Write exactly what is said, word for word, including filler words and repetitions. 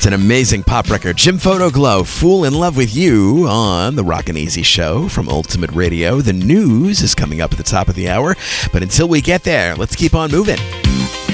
It's an amazing pop record. Jim Photoglow, Fool in Love with You on the Rockin' Easy Show from Ultimate Radio. The news is coming up at the top of the hour, but until we get there, let's keep on moving.